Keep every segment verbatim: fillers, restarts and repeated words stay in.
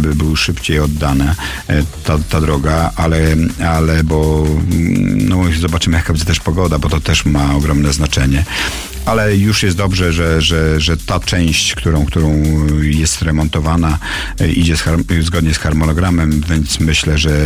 żeby był szybciej oddana ta, ta droga, ale, ale bo no zobaczymy, jaka będzie też pogoda, bo to też ma ogromne znaczenie. Ale już jest dobrze, że, że, że ta część, którą, którą jest remontowana, idzie z har- zgodnie z harmonogramem, więc myślę, że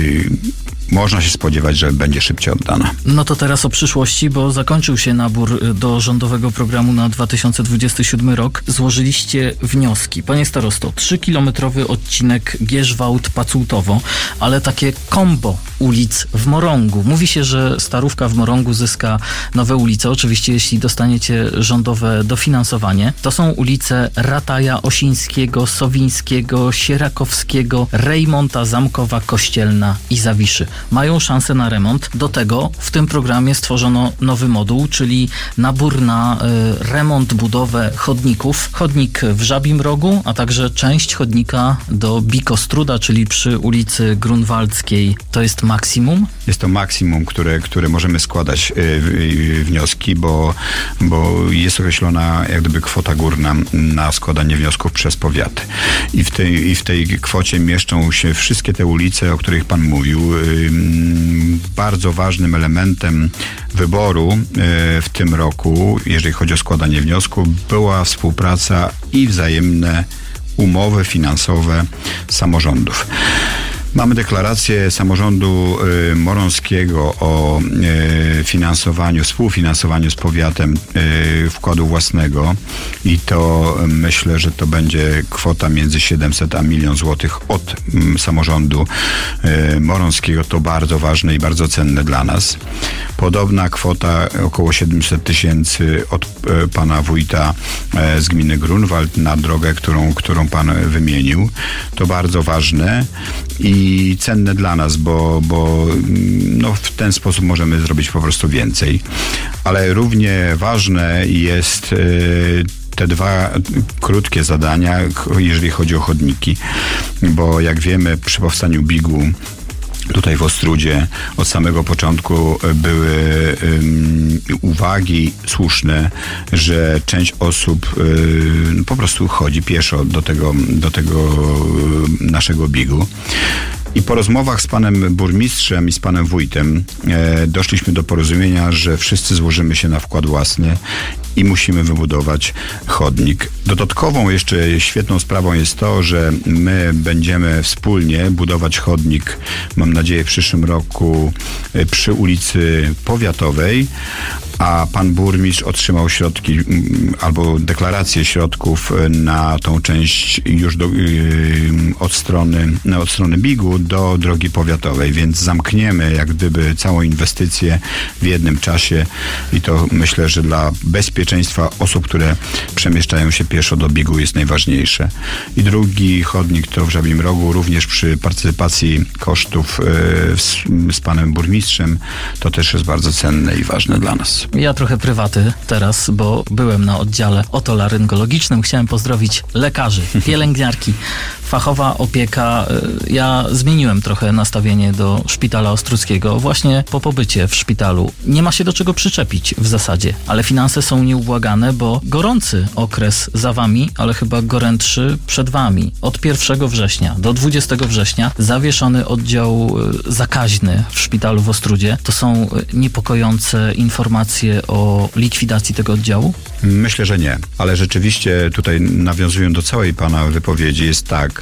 można się spodziewać, że będzie szybciej oddana. No to teraz o przyszłości, bo zakończył się nabór do rządowego programu na dwa tysiące dwudziesty siódmy rok. Złożyliście wnioski. Panie starosto, trzykilometrowy odcinek Gierzwałt-Pacułtowo, ale takie kombo ulic w Morągu. Mówi się, że Starówka w Morągu zyska nowe ulice. Oczywiście, jeśli dostaniecie rządowe dofinansowanie. To są ulice Rataja, Osińskiego, Sowińskiego, Sierakowskiego, Rejmonta, Zamkowa, Kościelna i Zawiszy. Mają szansę na remont. Do tego w tym programie stworzono nowy moduł, czyli nabór na y, remont, budowę chodników. Chodnik w Żabim Rogu, a także część chodnika do Bikostruda, czyli przy ulicy Grunwaldzkiej. To jest maksimum? Jest to maksimum, które, które możemy składać y, y, wnioski, bo, bo jest określona jak gdyby kwota górna na składanie wniosków przez powiaty. I w tej, i w tej kwocie mieszczą się wszystkie te ulice, o których pan mówił. Y, Bardzo ważnym elementem wyboru w tym roku, jeżeli chodzi o składanie wniosku, była współpraca i wzajemne umowy finansowe samorządów. Mamy deklarację samorządu y, morąskiego o y, finansowaniu, współfinansowaniu z powiatem y, wkładu własnego i to myślę, że to będzie kwota między siedemset a milion złotych od y, samorządu y, morąskiego. To bardzo ważne i bardzo cenne dla nas. Podobna kwota, około siedemset tysięcy od y, pana wójta y, z gminy Grunwald na drogę, którą, którą pan wymienił. To bardzo ważne i i cenne dla nas, bo, bo no, w ten sposób możemy zrobić po prostu więcej. Ale równie ważne jest y, te dwa krótkie zadania, jeżeli chodzi o chodniki, bo jak wiemy, przy powstaniu bigu tutaj w Ostrudzie od samego początku były um, uwagi słuszne, że część osób um, po prostu chodzi pieszo do tego, do tego um, naszego bigu. I po rozmowach z panem burmistrzem i z panem wójtem e, doszliśmy do porozumienia, że wszyscy złożymy się na wkład własny i musimy wybudować chodnik. Dodatkową jeszcze świetną sprawą jest to, że my będziemy wspólnie budować chodnik, mam nadzieję w przyszłym roku e, przy ulicy Powiatowej, a pan burmistrz otrzymał środki albo deklarację środków na tą część już do, yy, od strony, no, od strony bigu do drogi powiatowej, więc zamkniemy jak gdyby całą inwestycję w jednym czasie i to myślę, że dla bezpieczeństwa osób, które przemieszczają się pieszo do bigu jest najważniejsze. I drugi chodnik to w Żabim Rogu, również przy partycypacji kosztów yy, z, z panem burmistrzem, to też jest bardzo cenne i ważne dla nas. Ja trochę prywaty teraz, bo byłem na oddziale otolaryngologicznym. Chciałem pozdrowić lekarzy, pielęgniarki, fachowa opieka. Ja zmieniłem trochę nastawienie do szpitala ostródzkiego właśnie po pobycie w szpitalu. Nie ma się do czego przyczepić w zasadzie, ale finanse są nieubłagane, bo gorący okres za wami, ale chyba gorętszy przed wami. Od pierwszego września do dwudziestego września zawieszony oddział zakaźny w szpitalu w Ostrudzie. To są niepokojące informacje o likwidacji tego oddziału? Myślę, że nie, ale rzeczywiście tutaj nawiązując do całej pana wypowiedzi jest tak,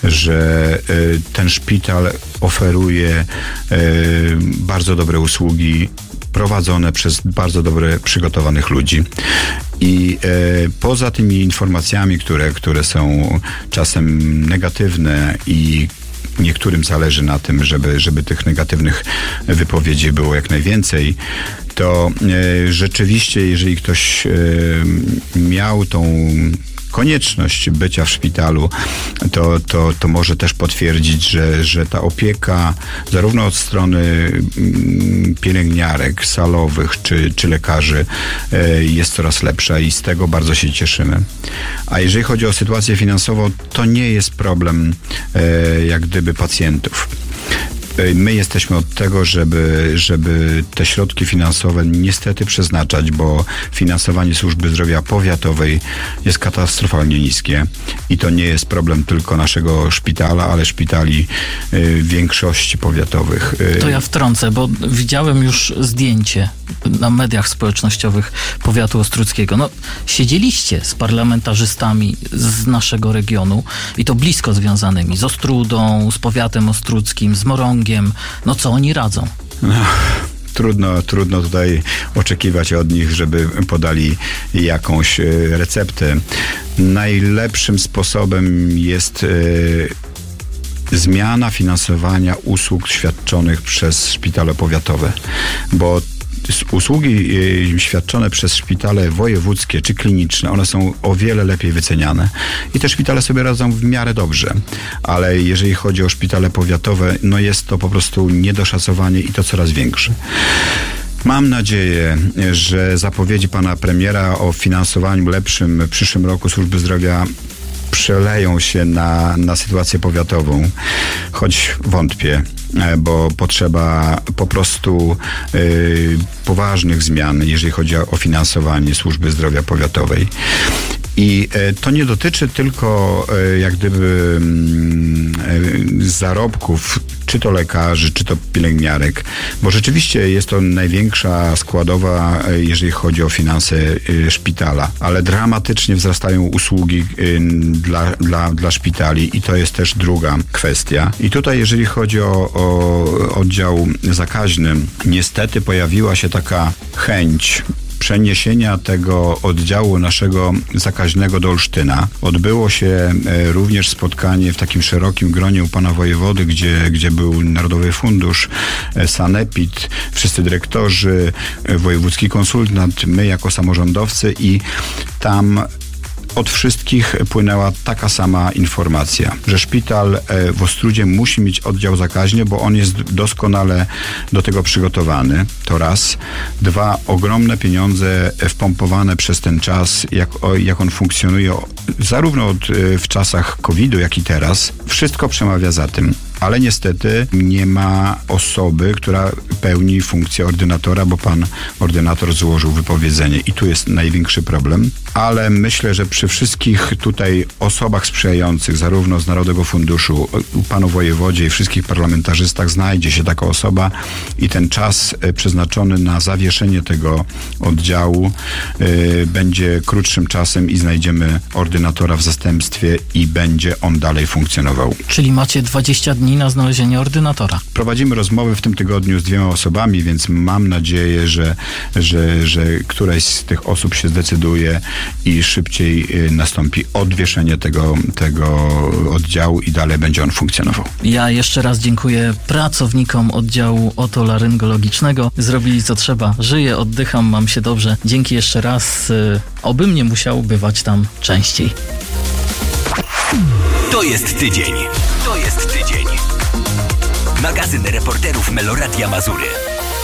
że y, ten szpital oferuje y, bardzo dobre usługi prowadzone przez bardzo dobre, przygotowanych ludzi. I e, poza tymi informacjami, które, które są czasem negatywne i niektórym zależy na tym, żeby, żeby tych negatywnych wypowiedzi było jak najwięcej, to e, rzeczywiście, jeżeli ktoś e, miał tą konieczność bycia w szpitalu, to, to, to może też potwierdzić, że, że ta opieka zarówno od strony pielęgniarek, salowych czy, czy lekarzy jest coraz lepsza i z tego bardzo się cieszymy. A jeżeli chodzi o sytuację finansową, to nie jest problem jak gdyby pacjentów. My jesteśmy od tego, żeby, żeby te środki finansowe niestety przeznaczać, bo finansowanie służby zdrowia powiatowej jest katastrofalnie niskie i to nie jest problem tylko naszego szpitala, ale szpitali y, większości powiatowych. To ja wtrącę, bo widziałem już zdjęcie na mediach społecznościowych powiatu ostródzkiego. No, siedzieliście z parlamentarzystami z naszego regionu i to blisko związanymi, z Ostródą, z powiatem ostródzkim, z Morągiem. No co oni radzą? No. Trudno, trudno tutaj oczekiwać od nich, żeby podali jakąś receptę. Najlepszym sposobem jest e, zmiana finansowania usług świadczonych przez szpitale powiatowe, bo usługi świadczone przez szpitale wojewódzkie czy kliniczne, one są o wiele lepiej wyceniane i te szpitale sobie radzą w miarę dobrze, ale jeżeli chodzi o szpitale powiatowe, no jest to po prostu niedoszacowanie i to coraz większe. Mam nadzieję, że zapowiedzi pana premiera o finansowaniu lepszym w przyszłym roku służby zdrowia przeleją się na, na sytuację powiatową, choć wątpię, bo potrzeba po prostu y, poważnych zmian, jeżeli chodzi o finansowanie służby zdrowia powiatowej. I to nie dotyczy tylko jak gdyby zarobków, czy to lekarzy, czy to pielęgniarek, bo rzeczywiście jest to największa składowa, jeżeli chodzi o finanse szpitala, ale dramatycznie wzrastają usługi dla, dla, dla szpitali i to jest też druga kwestia. I tutaj, jeżeli chodzi o, o oddział zakaźny, niestety pojawiła się taka chęć przeniesienia tego oddziału naszego zakaźnego do Olsztyna. Odbyło się również spotkanie w takim szerokim gronie u pana wojewody, gdzie, gdzie był Narodowy Fundusz, Sanepid, wszyscy dyrektorzy, wojewódzki konsultant, my jako samorządowcy i tam od wszystkich płynęła taka sama informacja, że szpital w Ostródzie musi mieć oddział zakaźny, bo on jest doskonale do tego przygotowany. To raz. Dwa, ogromne pieniądze wpompowane przez ten czas, jak, jak on funkcjonuje zarówno od, w czasach kowida, jak i teraz. Wszystko przemawia za tym. Ale niestety nie ma osoby, która pełni funkcję ordynatora, bo pan ordynator złożył wypowiedzenie i tu jest największy problem. Ale myślę, że przy wszystkich tutaj osobach sprzyjających, zarówno z Narodowego Funduszu, panu wojewodzie i wszystkich parlamentarzystach znajdzie się taka osoba i ten czas przeznaczony na zawieszenie tego oddziału y, będzie krótszym czasem i znajdziemy ordynatora w zastępstwie i będzie on dalej funkcjonował. Czyli macie dwadzieścia dni na znalezienie ordynatora. Prowadzimy rozmowy w tym tygodniu z dwiema osobami, więc mam nadzieję, że, że, że któraś z tych osób się zdecyduje i szybciej nastąpi odwieszenie tego, tego oddziału i dalej będzie on funkcjonował. Ja jeszcze raz dziękuję pracownikom oddziału otolaryngologicznego. Zrobili co trzeba. Żyję, oddycham, mam się dobrze. Dzięki jeszcze raz. Obym nie musiał bywać tam częściej. To jest tydzień. To jest tydzień. Magazyn reporterów Meloradia Mazury.